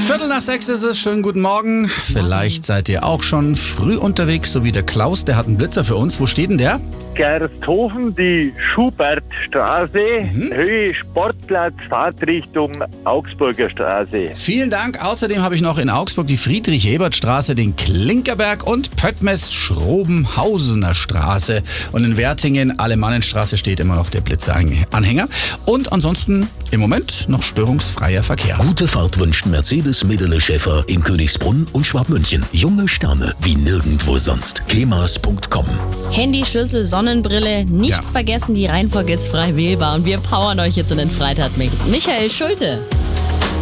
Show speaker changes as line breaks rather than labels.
5:45 ist es. Schönen guten Morgen. Vielleicht seid ihr auch schon früh unterwegs, so wie der Klaus. Der hat einen Blitzer für uns. Wo steht denn der?
Gersthofen, die Schubertstraße, Höhe Sportplatz, Fahrtrichtung Augsburger Straße.
Vielen Dank. Außerdem habe ich noch in Augsburg die Friedrich-Ebert-Straße, den Klinkerberg und Pöttmes-Schrobenhausener Straße. Und in Wertingen, Alemannenstraße, steht immer noch der Blitzer-Anhänger. Und ansonsten im Moment noch störungsfreier Verkehr.
Gute Fahrt wünscht Mercedes Medele Schäfer in Königsbrunn und Schwabmünchen. Junge Sterne wie nirgendwo sonst. kemas.com.
Handy, Schlüssel, Sonnenbrille, nichts vergessen, die Reihenfolge ist frei wählbar und wir powern euch jetzt in den Freitag mit Michael Schulte.